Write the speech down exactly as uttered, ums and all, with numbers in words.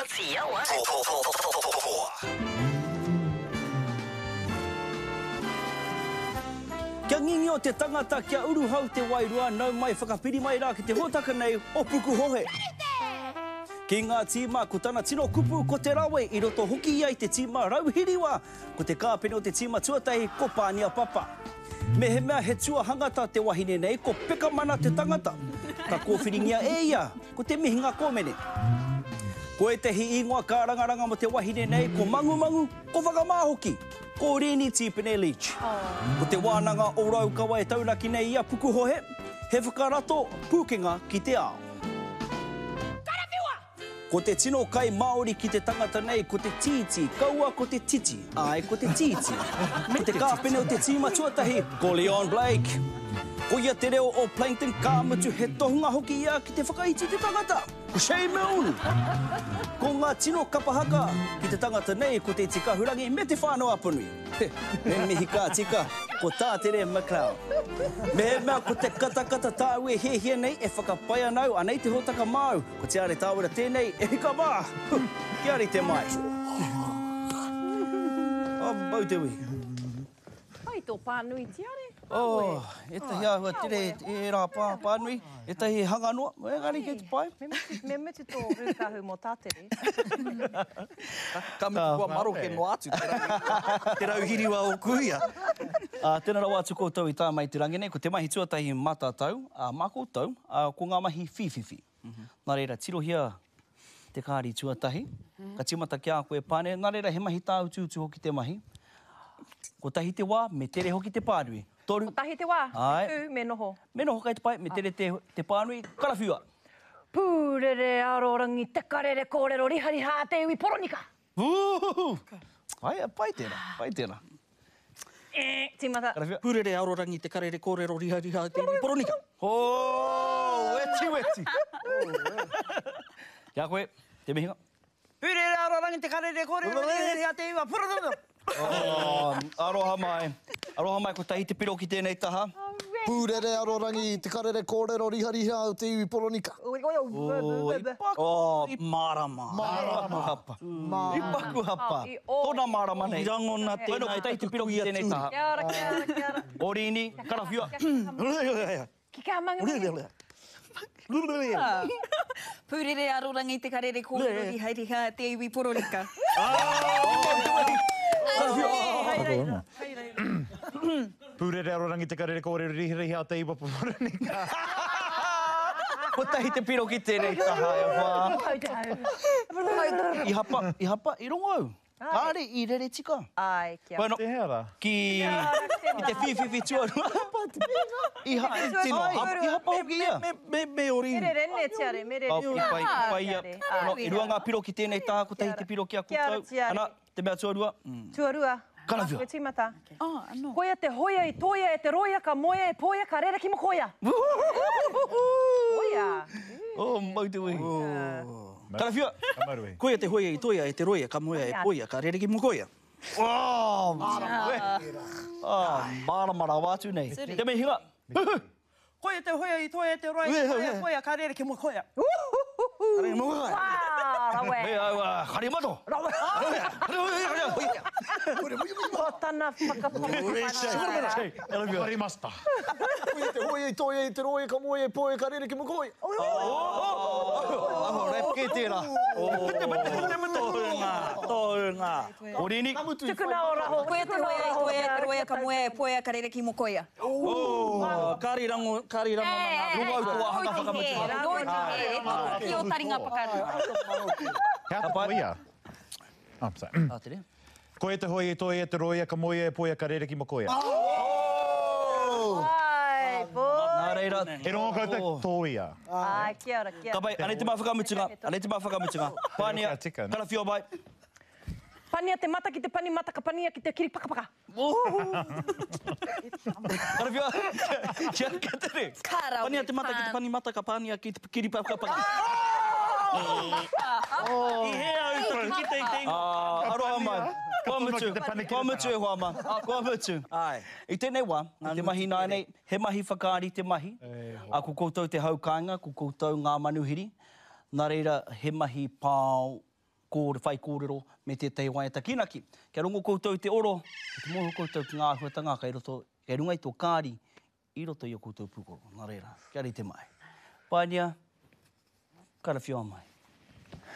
Kia ngingi o te tangata kia uru hau te wairua nau mai whakapiri mai rā ki te hōtaka nei o puku hohe. Ki ngā tīma ko tana tino kupu ko te rawe i roto hoki ia i te tīma rauhiriwa ko te kāpene o te tīma tuatahi ko pānia papa. Me he mea he tua hangata te wahine nei ko peka mana te tangata. Ka kōwhiringia e ia ko te mihinga kōmene. Ko e te hi ingoa ka rangaranga mo te wahine nei ko mangu mangu ko whakamāhoki. Ko Rini Tipene Leach. Ko te wānanga o Raukawa e tauraki nei ia puku hohe, he whakarato pūkenga ki te ao. Ko te tino kai Māori ki te tangata nei, ko te titi, kaua ko te titi, ai ko te titi. Ko te kāpene o te tīma tuatahi, ko Leon Blake. Ko ia te reo o Plankton ka mutu he tohunga hoki ia ki te whakaiti te tangata. Ko Shane Milne. Ko ngā tino kapahaka ki te tangata nei ko te tika hurangi me te whānau apanui. Me mihi ka tika ko tātere McLeod. Me he mea ko te katakata tāue he hia nei e whakapai anau anei te hōtaka māu. Ko te are tāwara tēnei e hika mā. Ki ari te mai. Oh, mau te ui. Ai tō pānui te are. Oh, e tahi ahua tere e rā pā pānui, e tahi hanganoa, e ngari ke te pai. Me mutu tō rūkahu mō tātere. Ka mutu kua maro ke no atu, te rauhiriwa o kuia. Tēnā rau atu koutou i tā mai te rangi nei, ko te mahi tuatahi mātātau, mā koutou, ko ngā mahi whiwhiwhi. Nā reira, tirohia te kāri tuatahi, ka timata ki a koe pāne, nā reira, he mahi tā utu utu hoki te mahi. Ko tahi te wā, me tere hoki te pānui. Ko tahi te wā, tū, me noho. Me noho kai te pai, me tere te, te pānui, karawhiua. Pūrere arorangi te karere kōrero rihari hā te iwi poronika. Uuuhu! Ai, pai tēnā, pai tēnā. E, tīmata. Karawhiua. Pūrere arorangi te karere kōrero rihari hā te iwi poronika. Oh, weti, weti. Kia koe, te mihinga. Pūrere arorangi te karere kōrero rihari hā te iwi poronika. Oh, aroha mai. Aroha mai ko tahi te piro ki tēnei taha. Pūrere arorangi te karere kōrero rihari hā te iwi poronika. Oh, ipaku. Oh, marama. Marama. Hapa. Ipaku hapa. Tōna marama nei. I rangona tēnā. Waino ko tahi te piro ki tēnei taha. Kia ora, kia ora, kia ora. Orini, karawhiua. Ki kā manga. Pūrere arorangi te karere kōrero rihari hā te iwi poronika. Pūrere arorangi te karere kōrero rihari hā te iwi poronika. Ko tahi te piro ki tēnei taha e wā. I hapa, i hapa, i rongo au. Kāre, i rere tika. Ai, kia ora. Bueno, Te hera. ki, ki te whiwhiwhi tuarua. I hapa, tino, i hapa hoki ia. Me, me, me ori. Mere rene tiare, mere Oh, rene. i pai, i pai ia. Ai. No, I rua ngā piro ki tēnei taha, ko tahi te piro ki a Kia ora, koutou. tiare. Ana, te mea tuarua. Tuarua. Karawhiua. Koe tīmata. Oh, anō. Koia te hoia i toia e te roia ka moia e poia ka rera ki mo koia. Hoia. Oh, mau te ui. Karawhiua. Marui. Koia te hoia i toia e te roia, ka moia e poia, ka rere ki mo koia. Oh, marama. Oh, maramara wātu nei. Te mei hinga. Koia te hoia i toia e te roia, ka moia e poia, ka rere ki mo koia. Kare mo koia. Wā, rawe. Hei, au, hare mato. O tana whakapapapana. Warimasta. Koia te hoia i toia i te roia ka moia e poia ka rere ki mo koia. Aho, rep ke tērā. Tōhunga, tōhunga. Orini. Tukuna o raho. Koia te hoia i toia e te roia ka moia e poia ka rere ki mo koia. Oh, kāri rango, kāri rango nanga. Runga au tua hanga whakamutu. Roi te he, e tō ki o taringa pakaru. Hea te poia. Oh, sorry. Ah, tere. Koia te hoia i toia e te roia ka moia e poia ka rere ki mo koia. Ai, po. Nā reira. E rongo kau te tōia. Ai, kia ora, kia Ka ora. pai, anei te mā whakamutunga. Anei te mā whakamutunga. Pānia, Chicken. karawhiua mai. Pania te mata ki te pani mata ka pania ki te kiri pakapaka. Karawhiua. Kia katere. Kara Pania te mata ki te pani mata ka pania ki te kiri pakapaka. I hea au toki ki te itenga. Ah, aroha mai. Kua mutu. Kua mutu e hoa ma. Kua mutu. Ai. I tēnei wā, i te mahi nā nei, he mahi whakaari te mahi. A ko koutou te haukāinga, ko koutou ngā manuhiri. Nā reira, he mahi pāo kōre, whai kōrero me te tei wai takinaki. Kia rongo koutou te oro, te moho koutou ki ngā huatanga, kai roto, kai runga i tō kāri, i roto i o koutou pūkoro. Nā reira, kia rei te mai. Pānia, karawhia mai.